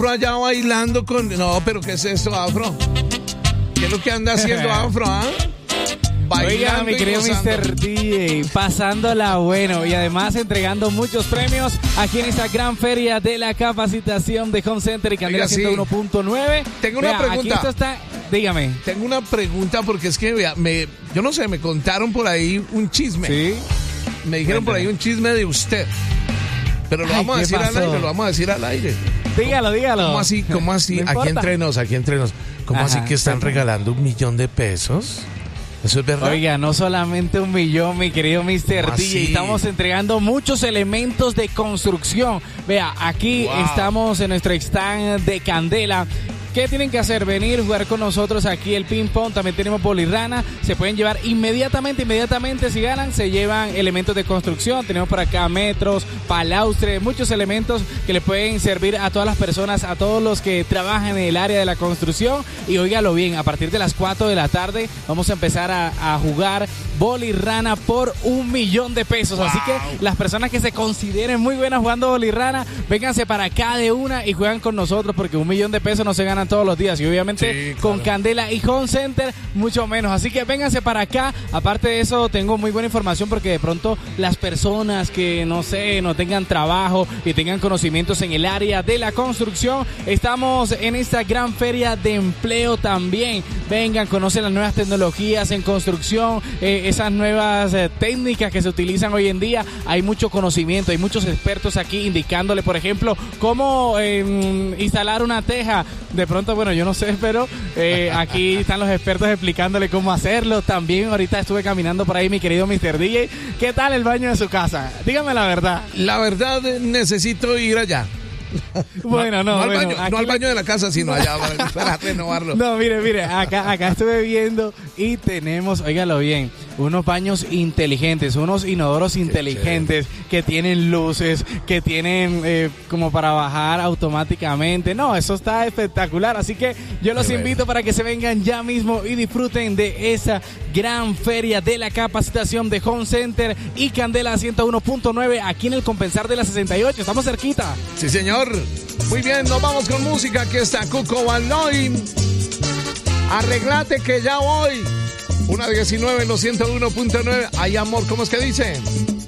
allá bailando con... No, pero ¿qué es esto, Afro? ¿Qué es lo que anda haciendo Afro, ah? Oiga, mi querido Mr. DJ, pasándola bueno y además entregando muchos premios aquí en esta gran feria de la capacitación de Home Center y Candela 101.9. Tengo una pregunta. Aquí esto está, dígame. Tengo una pregunta porque es que, vea, yo no sé, me contaron por ahí un chisme. Sí. Me dijeron por ahí un chisme de usted. Pero lo vamos a decir al aire, Dígalo. ¿Cómo así? No aquí entre nos. ¿Cómo así que están regalando 1 millón de pesos? ¿Eso es verdad? Oiga, no solamente 1 millón, mi querido Mr. DJ. Estamos entregando muchos elementos de construcción. Vea, aquí estamos en nuestro stand de Candela. ¿Qué tienen que hacer? Venir, jugar con nosotros aquí el ping pong. También tenemos bolirrana. Se pueden llevar inmediatamente. Si ganan, se llevan elementos de construcción. Tenemos por acá metros, palaustres, muchos elementos que le pueden servir a todas las personas, a todos los que trabajan en el área de la construcción. Y óigalo bien, a partir de las 4 de la tarde vamos a empezar a jugar bolirrana por 1 millón de pesos. Así que las personas que se consideren muy buenas jugando bolirrana, vénganse para acá de una y juegan con nosotros, porque 1 millón de pesos no se ganan todos los días y obviamente con Candela y Home Center mucho menos, así que vénganse para acá. Aparte de eso, tengo muy buena información porque de pronto las personas que no tengan trabajo y tengan conocimientos en el área de la construcción, estamos en esta gran feria de empleo también. Vengan, conocen las nuevas tecnologías en construcción, esas nuevas técnicas que se utilizan hoy en día. Hay mucho conocimiento, hay muchos expertos aquí indicándole, por ejemplo, cómo instalar una teja. De pronto, bueno, yo no sé, pero aquí están los expertos explicándole cómo hacerlo. También ahorita estuve caminando por ahí, mi querido Mr. DJ. ¿Qué tal el baño de su casa? Dígame la verdad. La verdad, necesito ir allá. Bueno, no al baño de la casa, sino allá para renovarlo. No, mire, acá estuve viendo y tenemos, óigalo bien, unos baños inteligentes, unos inodoros inteligentes que tienen luces, que tienen como para bajar automáticamente. No, eso está espectacular, así que yo los invito para que se vengan ya mismo y disfruten de esa gran feria de la capacitación de Home Center y Candela 101.9 aquí en el Compensar de la 68. Estamos cerquita. Sí, señor. Muy bien, nos vamos con música. Aquí está Cuco Baloy. Arreglate que ya voy. 1:19 en los 101.9. Ay, amor, ¿cómo es que dice?